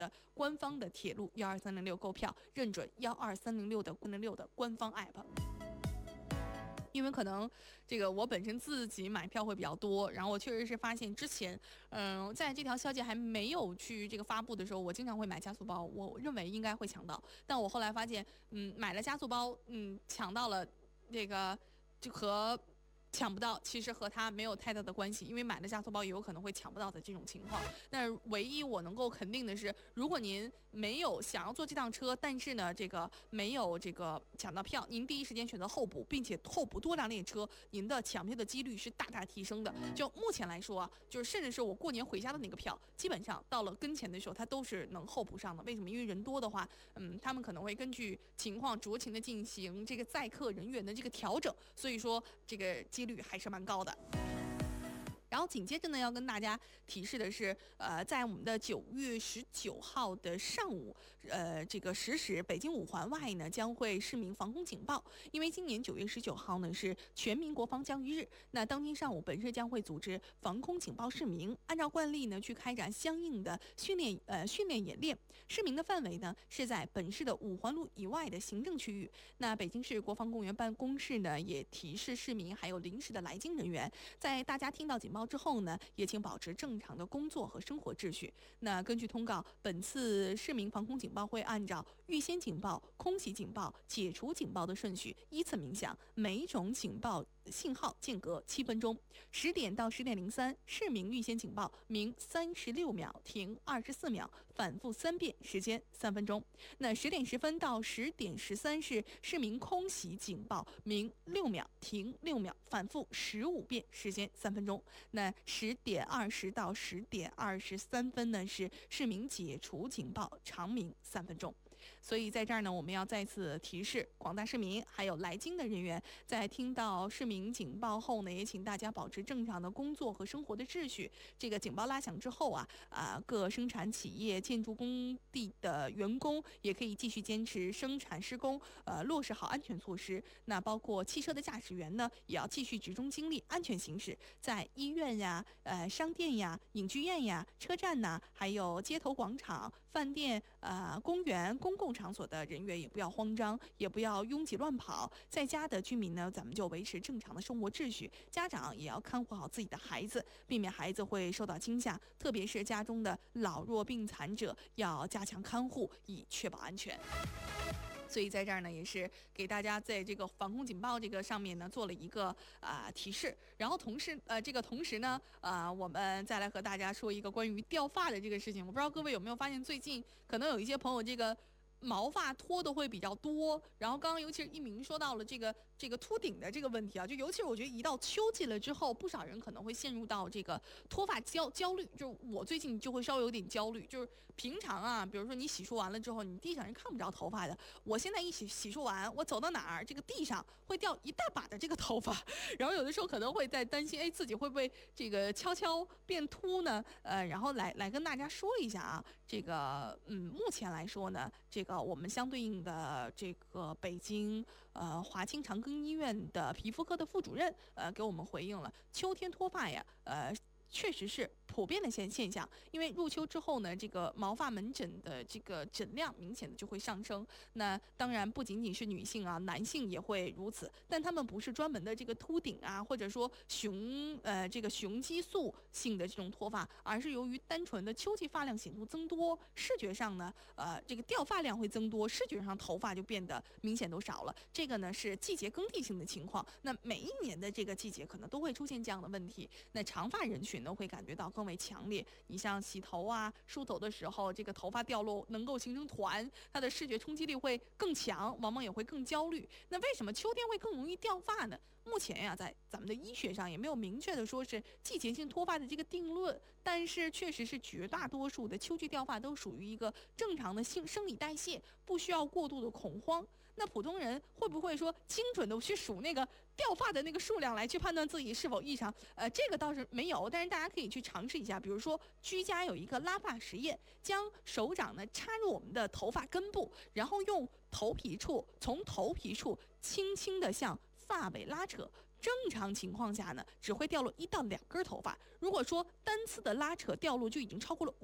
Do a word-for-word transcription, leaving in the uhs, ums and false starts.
的官方的铁路一二三零六购票，认准一二三零六的三零六的官方 app。因为可能这个我本身自己买票会比较多，然后我确实是发现之前，嗯、呃，在这条消息还没有去这个发布的时候，我经常会买加速包，我认为应该会抢到，但我后来发现，嗯，买了加速包，嗯，抢到了这个就和抢不到其实和它没有太大的关系，因为买了加速包也有可能会抢不到的这种情况。但是唯一我能够肯定的是，如果您没有想要坐这趟车，但是呢这个没有这个抢到票，您第一时间选择候补，并且候补多辆列车，您的抢票的几率是大大提升的。就目前来说啊，就是甚至是我过年回家的那个票，基本上到了跟前的时候它都是能候补上的。为什么？因为人多的话，嗯，他们可能会根据情况酌情的进行这个载客人员的这个调整，所以说这个几率还是蛮高的。然后紧接着呢，要跟大家提示的是，呃，在我们的九月十九号的上午，呃，这个十时，北京五环外呢将会市民防空警报，因为今年九月十九号呢是全民国防教育日，那当天上午本市将会组织防空警报市民，按照惯例呢去开展相应的训练，呃，训练演练。市民的范围呢是在本市的五环路以外的行政区域。那北京市国防公园办公室呢也提示市民还有临时的来京人员，在大家听到警报之后呢，也请保持正常的工作和生活秩序。那根据通告，本次市民防空警报会按照预先警报、空袭警报、解除警报的顺序依次鸣响，每一种警报信号间隔七分钟。十点到十点零三，市民预先警报，鸣三十六秒，停二十四秒，反复三遍，时间三分钟。那十点十分到十点十三是市民空袭警报，鸣六秒，停六秒，反复十五遍，时间三分钟。那十点二十到十点二十三分呢是市民解除警报，长鸣三分钟。所以在这儿呢，我们要再次提示广大市民还有来京的人员，在听到市民警报后呢，也请大家保持正常的工作和生活的秩序。这个警报拉响之后啊，啊，各生产企业、建筑工地的员工也可以继续坚持生产施工，呃，落实好安全措施。那包括汽车的驾驶员呢，也要继续集中精力安全行驶，在医院呀、呃商店呀、影剧院呀、车站呐，还有街头广场、饭店、呃公园、公共场所的人员也不要慌张，也不要拥挤乱跑。在家的居民呢，咱们就维持正常的生活秩序。家长也要看护好自己的孩子，避免孩子会受到惊吓，特别是家中的老弱病残者，要加强看护，以确保安全。所以在这儿呢，也是给大家在这个防空警报这个上面呢做了一个啊、呃、提示，然后同时呃这个同时呢啊、呃、我们再来和大家说一个关于掉发的这个事情。我不知道各位有没有发现，最近可能有一些朋友这个毛发脱的会比较多，然后刚刚尤其是一鸣说到了这个这个秃顶的这个问题啊，就尤其是我觉得一到秋季了之后，不少人可能会陷入到这个脱发焦焦虑，就是我最近就会稍微有点焦虑，就是平常啊，比如说你洗漱完了之后，你地上是看不着头发的，我现在一洗洗漱完，我走到哪儿，这个地上会掉一大把的这个头发，然后有的时候可能会在担心，哎，自己会不会这个悄悄变秃呢？呃，然后来来跟大家说一下啊，这个嗯，目前来说呢，这个。我们相对应的这个北京呃华清长庚医院的皮肤科的副主任呃给我们回应了，秋天脱发呀，呃确实是普遍的现现象，因为入秋之后呢，这个毛发门诊的这个诊量明显的就会上升。那当然不仅仅是女性啊，男性也会如此，但他们不是专门的这个秃顶啊，或者说雄呃这个雄激素性的这种脱发，而是由于单纯的秋季发量显著增多，视觉上呢，呃这个掉发量会增多，视觉上头发就变得明显都少了。这个呢是季节更替性的情况，那每一年的这个季节可能都会出现这样的问题。那长发人群呢会感觉到更为强烈，你像洗头啊、梳头的时候，这个头发掉落能够形成团，它的视觉冲击力会更强，往往也会更焦虑。那为什么秋天会更容易掉发呢？目前呀，在咱们的医学上也没有明确的说是季节性脱发的这个定论，但是确实是绝大多数的秋季掉发都属于一个正常的性生理代谢，不需要过度的恐慌。那普通人会不会说精准的去数那个掉发的那个数量来去判断自己是否异常？呃，这个倒是没有，但是大家可以去尝试一下，比如说居家有一个拉发实验，将手掌呢插入我们的头发根部，然后用头皮处从头皮处轻轻的向发尾拉扯。正常情况下呢，只会掉落一到两根头发。如果说单次的拉扯掉落就已经超过了